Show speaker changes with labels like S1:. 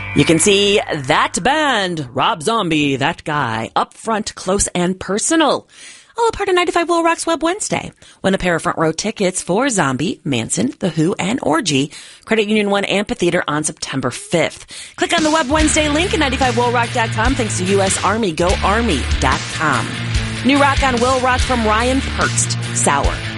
S1: You can see that band, Rob Zombie, that guy, up front, close and personal. All a part of 95 Will Rock's Web Wednesday. Win a pair of front row tickets for Zombie, Manson, The Who, and Orgy. Credit Union 1 Amphitheater on September 5th. Click on the Web Wednesday link at 95willrock.com thanks to U.S. Army. GoArmy.com. New rock on Will Rock from Ryan Perst, Sour.